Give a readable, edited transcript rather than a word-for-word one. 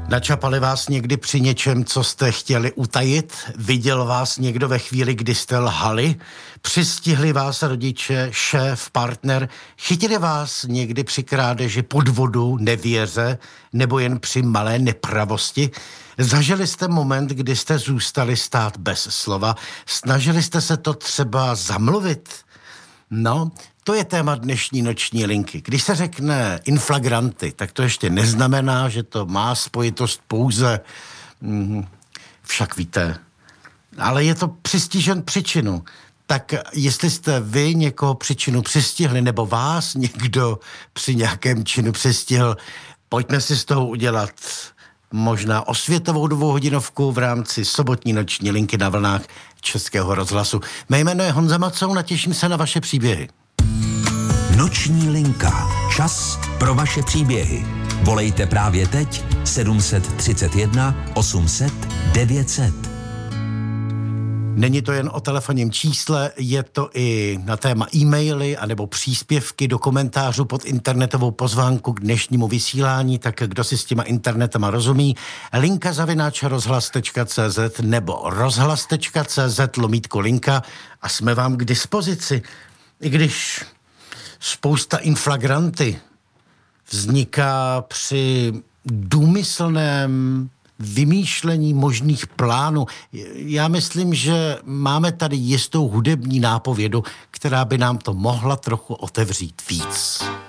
Načapali vás někdy při něčem, co jste chtěli utajit? Viděl vás někdo ve chvíli, kdy jste lhali? Přistihli vás rodiče, šéf, partner? Chytili vás někdy při krádeži, podvodu, nevěře nebo jen při malé nepravosti? Zažili jste moment, kdy jste zůstali stát bez slova? Snažili jste se to třeba zamluvit? No, to je téma dnešní noční linky. Když se řekne inflagranty, tak to ještě neznamená, že to má spojitost pouze, však víte, ale je to přistižen příčinu. Tak jestli jste vy někoho příčinu přistihli, nebo vás někdo při nějakém činu přistihl, pojďme si z toho udělat možná osvětovou 2hodinovku v rámci sobotní noční linky na vlnách Českého rozhlasu. Mé jméno je Honza Macoun a těším se na vaše příběhy. Noční linka. Čas pro vaše příběhy. Volejte právě teď 731 800 900. Není to jen o telefonním čísle, je to i na téma e-maily anebo příspěvky do komentářů pod internetovou pozvánku k dnešnímu vysílání, tak kdo si s těma internetama rozumí, linka@rozhlas.cz nebo rozhlas.cz/linka a jsme vám k dispozici. I když spousta inflagranty vzniká při důmyslném vymýšlení možných plánů. Já myslím, že máme tady jistou hudební nápovědu, která by nám to mohla trochu otevřít víc.